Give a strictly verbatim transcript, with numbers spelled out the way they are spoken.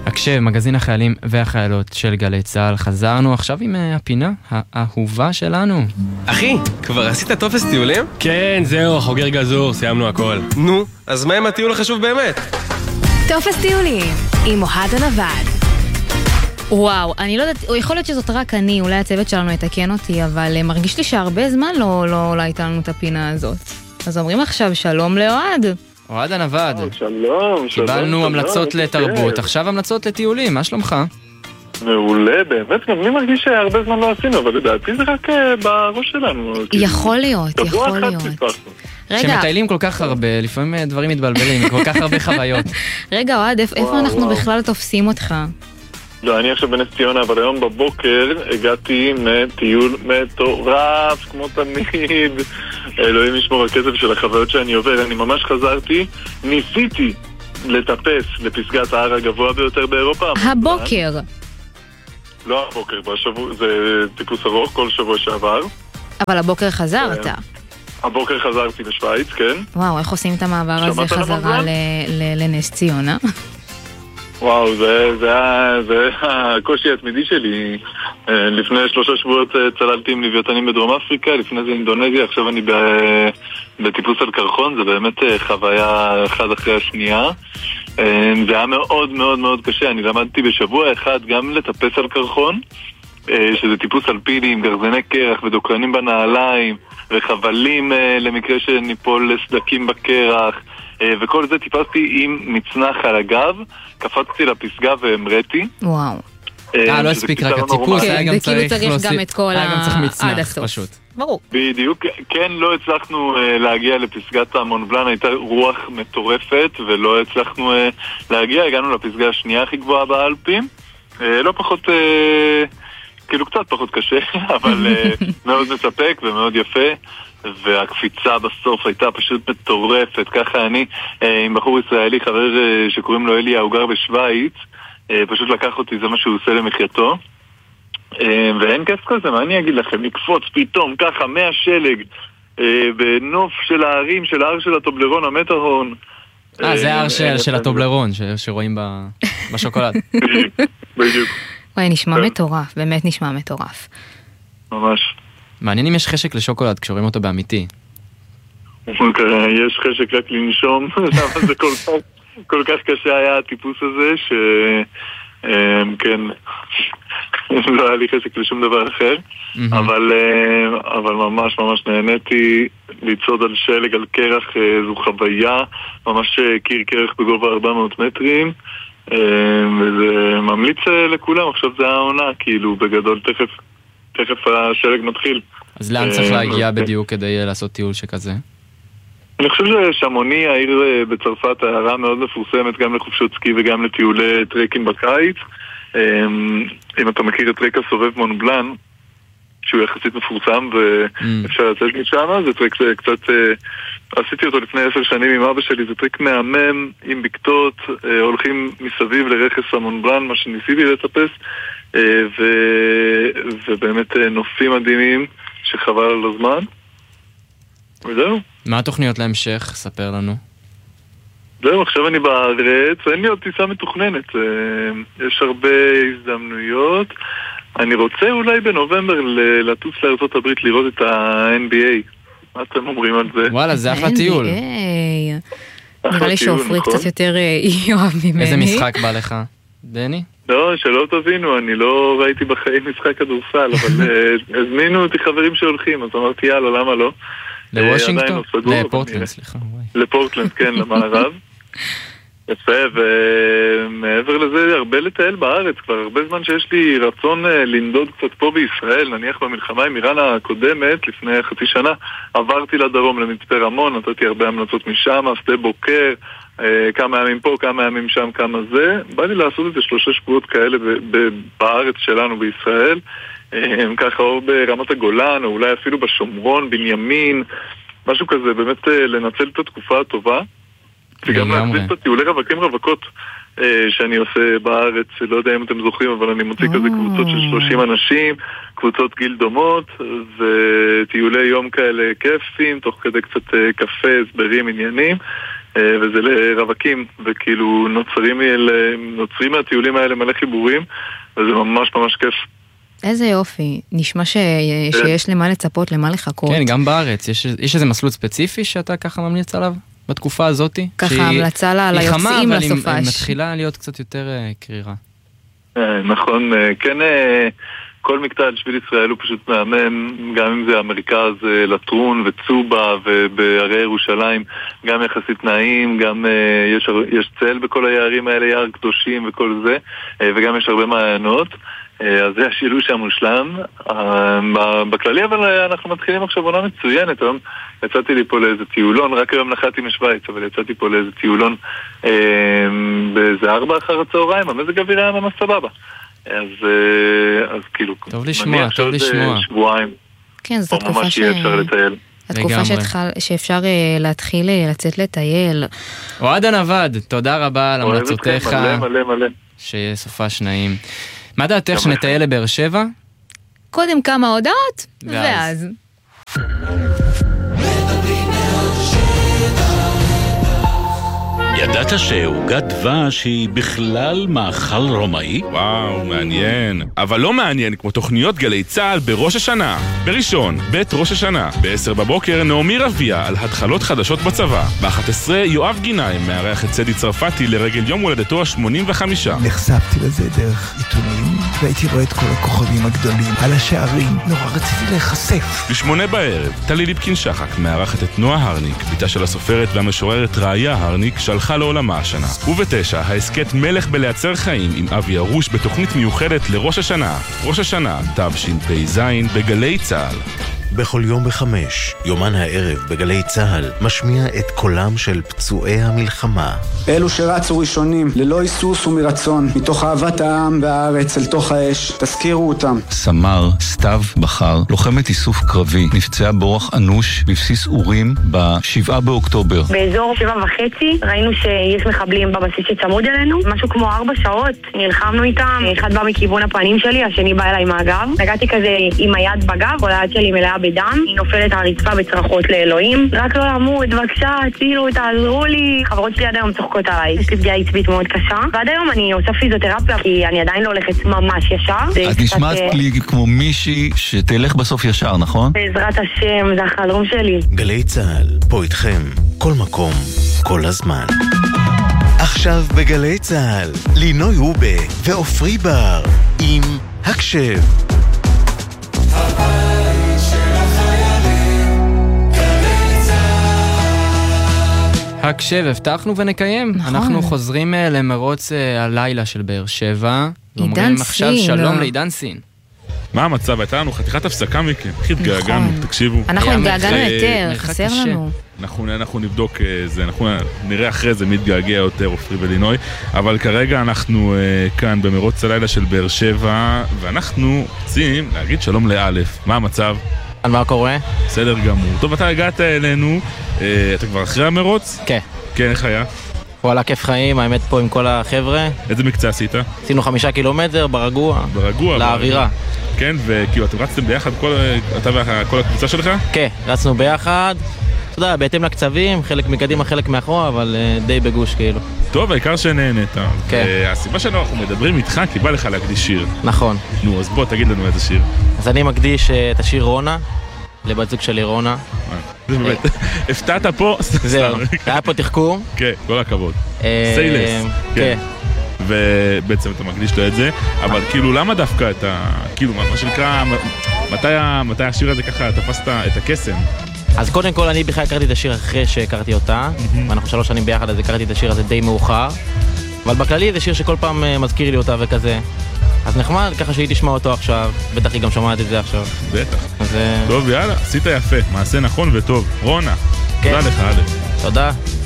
הקשב, מגזין החיילים והחיילות של גלי צהל. חזרנו עכשיו עם הפינה האהובה שלנו. אחי, כבר עשית טופס טיולים? כן, זהו, חוגר גזור, סיימנו הכל. נו, אז מה עם הטיול החשוב באמת? טופס טיולים עם אוהד הנווד. וואו, אני לא יודעת, יכול להיות שזאת רק אני, אולי הצוות שלנו יתקן אותי, אבל מרגיש לי שהרבה זמן לא, לא, לא הייתה לנו את הפינה הזאת. אז אומרים עכשיו שלום לאוהד. אוהד הנווד. שלום, שלום. קיבלנו המלצות לתרבות, עכשיו המלצות לטיולים, מה שלומך? מעולה, באמת גם אני מרגיש שהרבה זמן לא עשינו, אבל לדעתי זה רק בראש שלנו. יכול להיות, יכול להיות. כשמטיילים כל כך הרבה, לפעמים דברים מתבלבלים, כל כך הרבה חוויות. רגע, אוהד, איפה אנחנו בכלל תופסים אותך? לא, אני עכשיו בנס ציונה, אבל היום בבוקר הגעתי מטיול מטורף, כמו תמיד. אלוהים ישמור הכסף של החוויות שאני עובר. אני ממש חזרתי, ניסיתי לטפס לפסגת ההר הגבוה ביותר באירופה. הבוקר. לא הבוקר, בשבוע, זה טיפוס ארוך כל שבוע שעבר. אבל הבוקר חזרת. הבוקר חזרתי בשוויץ, כן. וואו, איך עושים את המעבר הזה חזרה לנס ציונה? וואו, זה, זה, זה הקושי התמידי שלי. לפני שלושה שבועות צללתי עם לוויתנים בדרום אפריקה, לפני זה אינדונזיה, עכשיו אני בטיפוס על קרחון, זה באמת חוויה אחד אחרי השנייה. זה היה מאוד מאוד מאוד קשה, אני למדתי בשבוע אחד גם לטפס על קרחון, שזה טיפוס אלפיני עם גרזני קרח ודוקרנים בנעליים וחבלים למקרה שניפול לסדקים בקרח, וכל זה טיפסתי עם מצנח על הגב, קפצתי לפסגה והמראתי. וואו. אה, לא הספיק רק הטיפוס, היה גם צריך להוסיף, גם את כל היה גם צריך מצנח פשוט. ברור. בדיוק, כן, לא הצלחנו להגיע לפסגת המון בלאן, הייתה רוח מטורפת ולא הצלחנו להגיע, הגענו לפסגה השנייה הכי גבוהה באלפים, לא פחות, כאילו קצת פחות קשה, אבל מאוד מספק ומאוד יפה. והקפיצה בסוף הייתה פשוט מטורפת. ככה אני עם בחור ישראלי, חבר שקוראים לו אלי, הוא גר בשוויץ, פשוט לקח אותי, זה מה שהוא עושה למחייתו, ואין כיף כזה, מה אני אגיד לכם, לקפוץ פתאום ככה מהשלג בנוף של הערים, של ההר של הטובלרון, המטרהורן. אה, זה ההר של הטובלרון שרואים בשוקולד. בדיוק. וואי, נשמע מטורף, באמת נשמע מטורף. ממש. מעניין אם יש חשק לשוקולד כשרואים אותו באמיתי. יש חשק רק לנשום, למה זה כל כך, כל כך קשה היה הטיפוס הזה, שכן, לא היה לי חשק לשום דבר אחר, אבל, אבל ממש ממש נהניתי לצעוד על שלג, על קרח, זו חוויה, ממש קיר קרח בגובה ארבע מאות מטרים, וזה ממליץ לכולם, עכשיו זה העונה, כאילו בגדול תכף. תכף השלג מתחיל. אז לאן צריך להגיע בדיוק כדי לעשות טיול שכזה? אני חושב ששמוני, העיר בצרפת, הערה מאוד מפורסמת גם לחופשות סקי וגם לטיולי טרקים בקיץ. אם אתה מכיר את טרק הסובב מון בלאן, שהוא יחסית מפורסם ואפשר לצאת משם, זה טרק קצת... עשיתי אותו לפני עשר שנים עם אבא שלי, זה טרק מהמם עם בקתות, הולכים מסביב לרכס המון בלאן, מה שניסיתי לטפס, ו... ובאמת נופים מדהימים שחבל על הזמן. וזהו. מה התוכניות להמשך? ספר לנו. זהו, עכשיו אני בארץ, אין לי עוד טיסה מתוכננת, יש הרבה הזדמנויות. אני רוצה אולי בנובמבר לטוס לארצות הברית לראות את ה-אן בי איי. מה אתם אומרים על זה? וואלה, זה אחלה טיול. נראה לי שאופרי קצת יותר יואב ממני. איזה משחק בא לך, דני? לא, שלא תבינו, אני לא ראיתי בחיים משחק כדורסל, אבל הזמינו אותי חברים שהולכים, אז אמרתי יאללה, למה לא? לוושינגטון? לפורטלנד, סליחה. לפורטלנד, כן, למערב. יפה, ומעבר לזה הרבה לטייל בארץ, כבר הרבה זמן שיש לי רצון לנדוד קצת פה בישראל, נניח במלחמה עם איראן הקודמת, לפני חצי שנה, עברתי לדרום למצפה רמון, נתתי הרבה המלצות משם, שדה בוקר, כמה ימים פה, כמה ימים שם, כמה זה, בא לי לעשות את זה שלושה שבועות כאלה בארץ שלנו בישראל, ככה או ברמת הגולן, או אולי אפילו בשומרון, בנימין, משהו כזה, באמת לנצל את התקופה הטובה. וגם להחזיק את הטיולי רווקים רווקות שאני עושה בארץ, לא יודע אם אתם זוכרים, אבל אני מוציא כזה קבוצות של שלושים אנשים, קבוצות גיל דומות, וטיולי יום כאלה כיפים, תוך כדי קצת קפה, הסברים, עניינים. וזה לרווקים, וכאילו נוצרים, נוצרים מהטיולים האלה מלא חיבורים, וזה ממש ממש כיף. איזה יופי, נשמע ש... שיש למה לצפות, למה לחכות. כן, גם בארץ, יש, יש איזה מסלול ספציפי שאתה ככה ממליץ עליו בתקופה הזאת? ככה המלצה לה, ליוצאים לסופש. היא חמה, אבל היא מתחילה להיות קצת יותר קרירה. נכון, כן, כל מקטע על שביל ישראל הוא פשוט מהמם, גם אם זה המרכז לטרון וצובה ובערי ירושלים, גם יחסית נעים, גם יש, יש צל בכל היערים האלה, יער קדושים וכל זה, וגם יש הרבה מעיינות. אז זה השילוש המושלם בכללי, אבל אנחנו מתחילים עכשיו עונה מצוינת. היום יצאתי לי פה לאיזה טיולון, רק היום נחתי משוויץ, אבל יצאתי פה לאיזה טיולון באיזה ארבע אחר הצהריים, המזג אוויר היה ממש סבבה. אז, אז כאילו, טוב לשמוע, טוב לשמוע. שבועיים, כן, זאת התקופה ש... אפשר לטייל. התקופה שהתחל, שאפשר להתחיל לצאת לטייל. אוהד הנווד, תודה רבה על המלצותיך. מלא מלא מלא. שיהיה סופש נעים. מה דעתך שנטייל לבאר שבע? קודם כמה הודעות, ואז. ידעת שעוגת דבש היא בכלל מאכל רומאי? וואו, מעניין. אבל לא מעניין כמו תוכניות גלי צהל בראש השנה. בראשון, בית ראש השנה. בעשר בבוקר, נעמי רביה על התחלות חדשות בצבא. ב-אחת עשרה, יואב גינאים מארח את צדי צרפתי לרגל יום הולדתו ה-שמונים וחמש. נחשפתי לזה דרך עיתונים, והייתי רואה את כל הכוכבים הגדולים על השערים. נורא רציתי להיחשף. בשמונה בערב, טלי ליפקין שחק מארחת את נועה הרניק, ביתה של הסופרת והמשוררת ראיה הרניק, שהלכה לעולמה השנה. ובתשע, העסקת מלך בלייצר חיים עם אבי ארוש בתוכנית מיוחדת לראש השנה. ראש השנה, תשפ"ז בגלי צהל. בכל יום בחמש, יומן הערב בגלי צהל, משמיע את קולם של פצועי המלחמה. אלו שרצו ראשונים, ללא היסוס ומרצון, מתוך אהבת העם והארץ אל תוך האש, תזכירו אותם. סמר סתיו בחר, לוחמת איסוף קרבי, נפצעה באורח אנוש בבסיס אורים בשבעה באוקטובר. באזור שבע וחצי ראינו שיש מחבלים בבסיס שצמוד אלינו, משהו כמו ארבע שעות, נלחמנו איתם, אחד בא מכיוון הפנים שלי, השני בא אליי מהגב, נגעתי כזה עם היד בגב, כל היד שלי מלאה בדם, היא נופלת על הרצפה בצרחות לאלוהים, רק לא למות, בבקשה, הצילו, תעזרו לי. חברות שלי עד היום צוחקות עליי, יש לי פגיעה עצבית מאוד קשה, ועד היום אני עושה פיזיותרפיה, כי אני עדיין לא הולכת ממש ישר. אז נשמעת לי כמו מישהי שתלך בסוף ישר, נכון? בעזרת השם, זה החלום שלי. גלי צהל, פה איתכם, כל מקום, כל הזמן. עכשיו בגלי צהל, לינוי הובה ואופרי בר, עם הקשב. הקשב, הבטחנו ונקיים. נכון. אנחנו חוזרים למרוץ הלילה של באר שבע. עידן סין. עכשיו שלום לעידן סין. מה המצב? הייתה לנו חתיכת הפסקה מכן. הכי התגעגענו, תקשיבו. אנחנו התגעגענו יותר, חסר לנו. אנחנו, אנחנו נבדוק זה, אנחנו נראה אחרי זה מי התגעגע יותר, אופרי ולינוי. אבל כרגע אנחנו uh, כאן במרוץ הלילה של באר שבע, ואנחנו רוצים להגיד שלום לאלף. מה המצב? על מה קורה? בסדר גמור. טוב, אתה הגעת אלינו, אתה כבר אחרי המרוץ? כן. כן, איך היה? וואלה, כיף חיים, האמת פה עם כל החבר'ה. איזה מקצה עשית? עשינו חמישה קילומטר ברגוע. ברגוע? לאווירה. כן, וכאילו אתם רצתם ביחד, כל, אתה וכל הקבוצה שלך? כן, רצנו ביחד. אתה יודע, בהתאם לקצבים, חלק מקדימה, חלק מאחורה, אבל די בגוש כאילו. טוב, העיקר שנהנית. כן. הסיבה שאנחנו מדברים איתך, כי בא לך להקדיש שיר. נכון. נו, אז בוא, תגיד לנו איזה שיר. אז אני מקדיש את השיר רונה, לבת זוג שלי רונה. זה באמת, הפתעת פה. זהו, היה פה תחקור. כן, כל הכבוד. סיילס. כן. ובעצם אתה מקדיש לו את זה, אבל כאילו למה דווקא את ה... כאילו, מה שנקרא, מתי השיר הזה ככה תפסת את הקסם? אז קודם כל אני בכלל הכרתי את השיר אחרי שהכרתי אותה, ואנחנו שלוש שנים ביחד, אז הכרתי את השיר הזה די מאוחר, אבל בכללי זה שיר שכל פעם מזכיר לי אותה וכזה. אז נחמד, ככה שהיא תשמע אותו עכשיו, בטח היא גם שומעת את זה עכשיו. בטח. אז... טוב, יאללה, עשית יפה, מעשה נכון וטוב. רונה, כן. תודה לך, אלף. תודה.